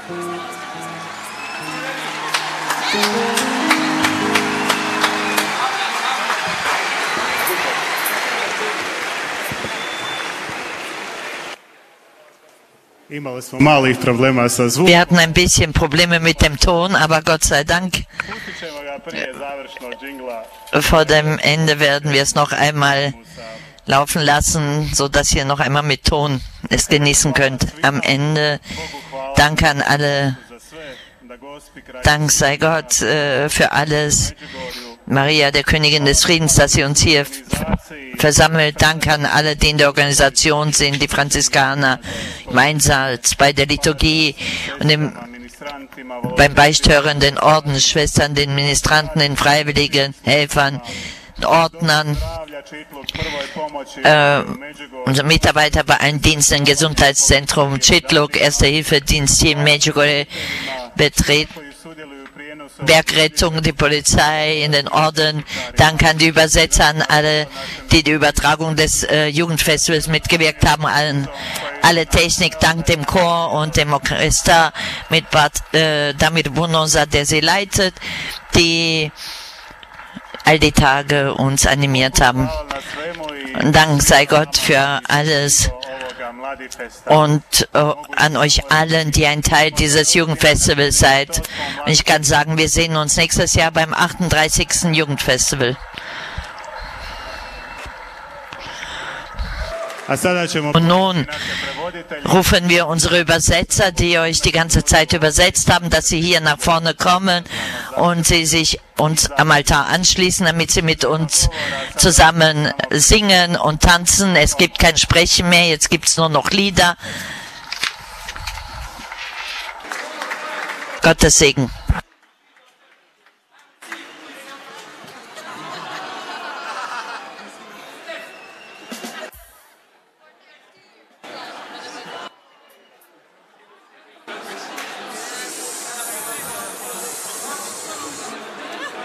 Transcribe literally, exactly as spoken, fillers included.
Wir hatten ein bisschen Probleme mit dem Ton, aber Gott sei Dank, vor dem Ende werden wir es noch einmal laufen lassen, sodass ihr noch einmal mit Ton es genießen könnt. Am Ende Dank an alle, Dank sei Gott äh, für alles. Maria, der Königin des Friedens, dass sie uns hier versammelt. Dank an alle, die in der Organisation sind, die Franziskaner im Einsatz, bei der Liturgie und im, beim beisteuernden Ordensschwestern, den Ministranten, den Freiwilligen, Helfern, Ordnern, äh, unsere Mitarbeiter bei allen Diensten im Gesundheitszentrum, Chitluk, Erste-Hilfe-Dienst hier in Medjugorje, betreten. Bergrettung, die Polizei, in den Orden. Dank an die Übersetzer, an alle, die die Übertragung des äh, Jugendfestivals mitgewirkt haben, allen, alle Technik, dank dem Chor und dem Orchester mit Bad äh, Damir Bunosa, der sie leitet, die all die Tage uns animiert haben. Dank sei Gott für alles. Und äh, an euch allen, die ein Teil dieses Jugendfestivals seid. Und ich kann sagen, wir sehen uns nächstes Jahr beim achtunddreißigsten Jugendfestival. Und nun rufen wir unsere Übersetzer, die euch die ganze Zeit übersetzt haben, dass sie hier nach vorne kommen und sie sich uns am Altar anschließen, damit sie mit uns zusammen singen und tanzen. Es gibt kein Sprechen mehr, jetzt gibt es nur noch Lieder. Gottes Segen.